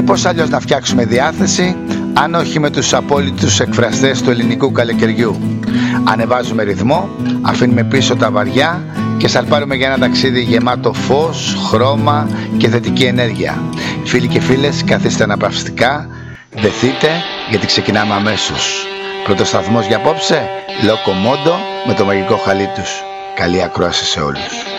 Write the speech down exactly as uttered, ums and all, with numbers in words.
Και πώς αλλιώς να φτιάξουμε διάθεση, αν όχι με τους απόλυτους εκφραστές του ελληνικού καλοκαιριού. Ανεβάζουμε ρυθμό, αφήνουμε πίσω τα βαριά και σαλπάρουμε για ένα ταξίδι γεμάτο φως, χρώμα και θετική ενέργεια. Φίλοι και φίλες, καθίστε αναπαυστικά, δεθείτε γιατί ξεκινάμε αμέσως. Πρώτος σταθμός για απόψε, Λοκομόντο με το μαγικό χαλί τους. Καλή ακρόαση σε όλους.